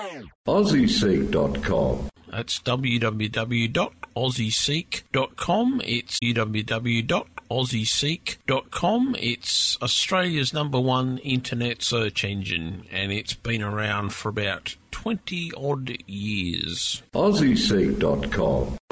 AussieSeek.com. That's www.aussieseek.com. It's www.aussieseek.com. It's Australia's #1 internet search engine, and it's been around for about 20-odd years. AussieSeek.com.